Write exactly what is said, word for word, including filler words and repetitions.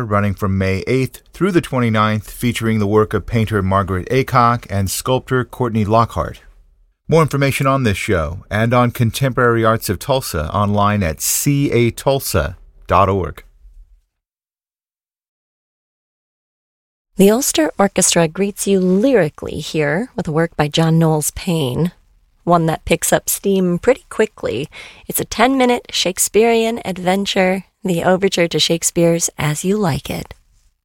running from May eighth through the twenty-ninth, featuring the work of painter Margaret Aycock and sculptor Courtney Lockhart. More information on this show and on contemporary arts of Tulsa online at c a tulsa dot org. The Ulster Orchestra greets you lyrically here with a work by John Knowles Paine, one that picks up steam pretty quickly. It's a ten-minute Shakespearean adventure, the overture to Shakespeare's As You Like It.